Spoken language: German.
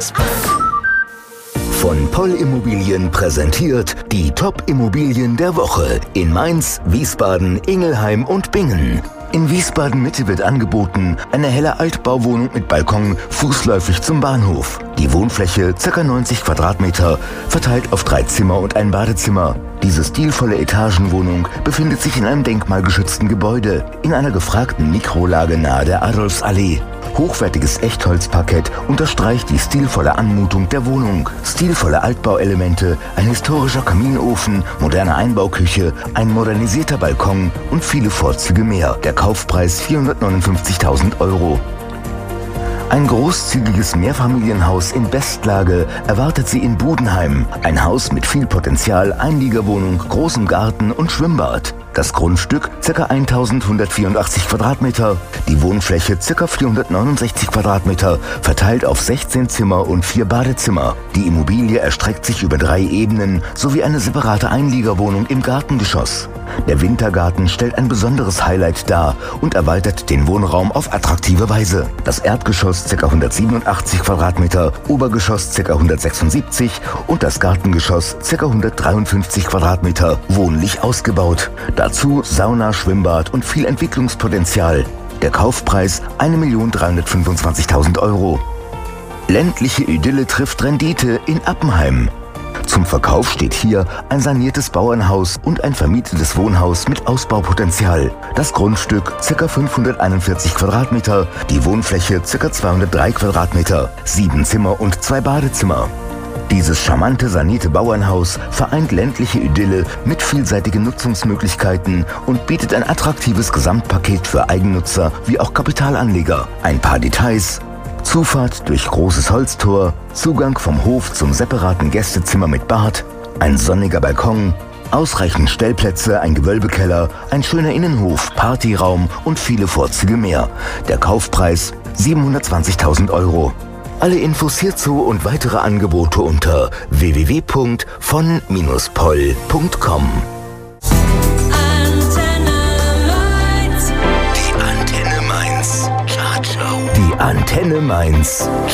Von Poll Immobilien präsentiert die Top-Immobilien der Woche in Mainz, Wiesbaden, Ingelheim und Bingen. In Wiesbaden-Mitte wird angeboten eine helle Altbauwohnung mit Balkon fußläufig zum Bahnhof. Die Wohnfläche ca. 90 Quadratmeter, verteilt auf 3 Zimmer und ein Badezimmer. Diese stilvolle Etagenwohnung befindet sich in einem denkmalgeschützten Gebäude, in einer gefragten Mikrolage nahe der Adolfsallee. Hochwertiges Echtholzparkett unterstreicht die stilvolle Anmutung der Wohnung. Stilvolle Altbauelemente, ein historischer Kaminofen, moderne Einbauküche, ein modernisierter Balkon und viele Vorzüge mehr. Der Kaufpreis 459.000 €. Ein großzügiges Mehrfamilienhaus in Bestlage erwartet Sie in Budenheim. Ein Haus mit viel Potenzial, Einliegerwohnung, großem Garten und Schwimmbad. Das Grundstück ca. 1184 Quadratmeter, die Wohnfläche ca. 469 Quadratmeter, verteilt auf 16 Zimmer und 4 Badezimmer. Die Immobilie erstreckt sich über 3 Ebenen sowie eine separate Einliegerwohnung im Gartengeschoss. Der Wintergarten stellt ein besonderes Highlight dar und erweitert den Wohnraum auf attraktive Weise. Das Erdgeschoss ca. 187 Quadratmeter, Obergeschoss ca. 176 und das Gartengeschoss ca. 153 Quadratmeter, wohnlich ausgebaut. Dazu Sauna, Schwimmbad und viel Entwicklungspotenzial. Der Kaufpreis 1.325.000 €. Ländliche Idylle trifft Rendite in Appenheim. Zum Verkauf steht hier ein saniertes Bauernhaus und ein vermietetes Wohnhaus mit Ausbaupotenzial. Das Grundstück ca. 541 Quadratmeter, die Wohnfläche ca. 203 Quadratmeter, 7 Zimmer und 2 Badezimmer. Dieses charmante sanierte Bauernhaus vereint ländliche Idylle mit vielseitigen Nutzungsmöglichkeiten und bietet ein attraktives Gesamtpaket für Eigennutzer wie auch Kapitalanleger. Ein paar Details: Zufahrt durch großes Holztor, Zugang vom Hof zum separaten Gästezimmer mit Bad, ein sonniger Balkon, ausreichend Stellplätze, ein Gewölbekeller, ein schöner Innenhof, Partyraum und viele Vorzüge mehr. Der Kaufpreis 720.000 €. Alle Infos hierzu und weitere Angebote unter www.von-poll.com. Die Antenne Mainz. Die Antenne Mainz.